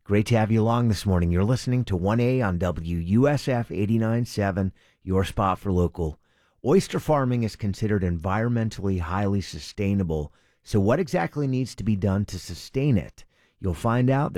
Great to have you along this morning. You're listening to 1A on WUSF 89.7, your spot for local. Oyster farming is considered environmentally highly sustainable. So what exactly needs to be done to sustain it? You'll find out.